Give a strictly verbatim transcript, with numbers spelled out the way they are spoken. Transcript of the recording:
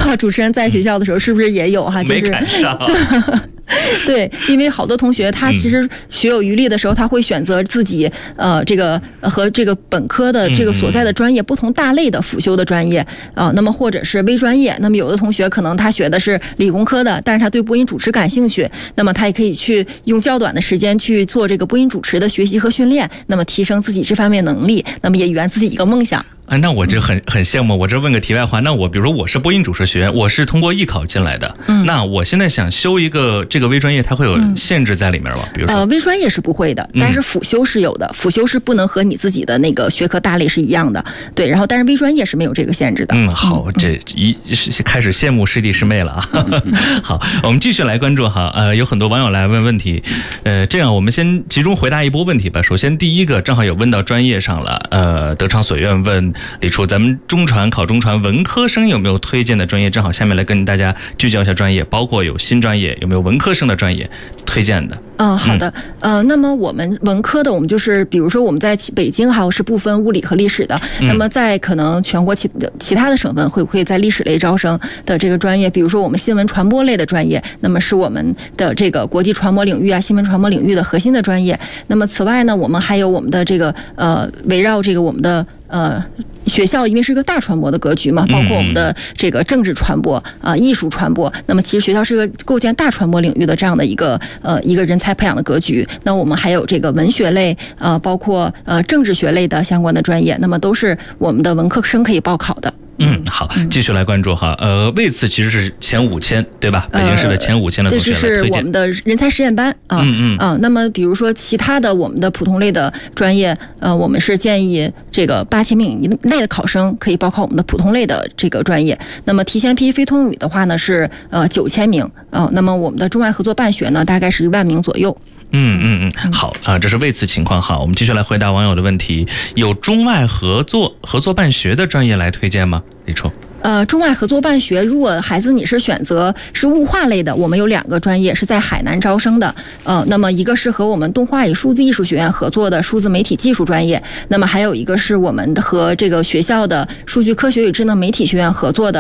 道主持人在学校的时候是不是也有哈？就是没赶上。 对，因为好多同学他其实学有余力的时候，他会选择自己呃这个和这个本科的这个所在的专业不同大类的辅修的专业啊、呃，那么或者是微专业。那么有的同学可能他学的是理工科的，但是他对播音主持感兴趣，那么他也可以去用较短的时间去做这个播音主持的学习和训练，那么提升自己这方面能力，那么也圆自己一个梦想。 啊，那我这很很羡慕。我这问个题外话，那我比如说我是播音主持学院，我是通过艺考进来的，嗯，那我现在想修一个这个微专业，它会有限制在里面吗？比如说，呃， 微专业是不会的，但是辅修是有的，嗯、辅修是不能和你自己的那个学科大类是一样的，对。然后，但是微专业是没有这个限制的。 嗯，好，这一开始羡慕师弟师妹了啊。好，我们继续来关注哈，呃，有很多网友来问问题，呃，这样我们先集中回答一波问题吧。首先第一个正好有问到专业上了，呃，德昌所愿问李初，咱们中传考中传文科生有没有推荐的专业？正好下面来跟大家聚焦一下专业，包括有新专业，有没有文科生的专业推荐的？ 嗯，好的，嗯、呃，那么我们文科的，我们就是比如说我们在北京哈是不分物理和历史的，嗯、那么在可能全国其其他的省份会不会在历史类招生的这个专业？比如说我们新闻传播类的专业，那么是我们的这个国际传播领域啊、新闻传播领域的核心的专业。那么此外呢，我们还有我们的这个呃，围绕这个我们的呃。学校因为是一个大传播的格局嘛，包括我们的这个政治传播啊、呃、艺术传播，那么其实学校是个构建大传播领域的这样的一个呃一个人才培养的格局。那我们还有这个文学类呃包括呃政治学类的相关的专业，那么都是我们的文科生可以报考的。 嗯，好，继续来关注哈。呃，位次其实是前五千，对吧？北京市的前五千的同学来推荐。 这是我们的人才实验班啊，嗯嗯啊。那么比如说其他的我们的普通类的专业，呃，我们是建议这个八千名以内的考生可以报考我们的普通类的这个专业。那么提前批非通语的话呢是呃九千名啊、呃。那么我们的中外合作办学呢大概是一万名左右。 嗯嗯嗯，好啊，这是位次情况。好，我们继续来回答网友的问题。有中外合作合作办学的专业来推荐吗？李初。 呃，中外合作办学，如果孩子你是选择是物化类的，我们有两个专业是在海南招生的。呃，那么一个是和我们动画与数字艺术学院合作的数字媒体技术专业，那么还有一个是我们和这个学校的数据科学与智能媒体学院合作的